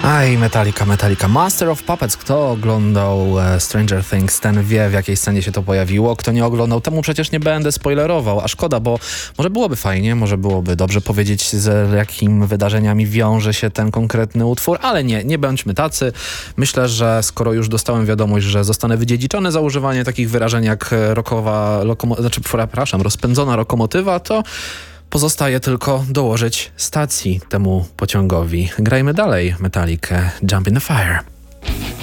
Aj, Metallica. Master of Puppets. Kto oglądał Stranger Things, ten wie, w jakiej scenie się to pojawiło. Kto nie oglądał, temu przecież nie będę spoilerował. A szkoda, bo może byłoby fajnie, może byłoby dobrze powiedzieć, z jakimi wydarzeniami wiąże się ten konkretny utwór, ale nie bądźmy tacy. Myślę, że skoro już dostałem wiadomość, że zostanę wydziedziczony za używanie takich wyrażeń jak rozpędzona lokomotywa, to pozostaje tylko dołożyć stacji temu pociągowi. Grajmy dalej Metallicę, Jump in the Fire.